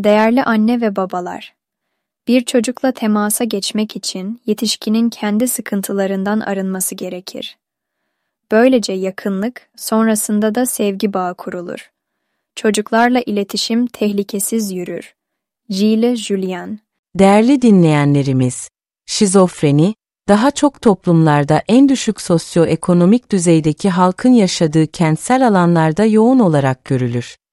Değerli anne ve babalar, bir çocukla temasa geçmek için yetişkinin kendi sıkıntılarından arınması gerekir. Böylece yakınlık, sonrasında da sevgi bağı kurulur. Çocuklarla iletişim tehlikesiz yürür. Gilles Julien. Değerli dinleyenlerimiz, şizofreni, daha çok toplumlarda en düşük sosyoekonomik düzeydeki halkın yaşadığı kentsel alanlarda yoğun olarak görülür.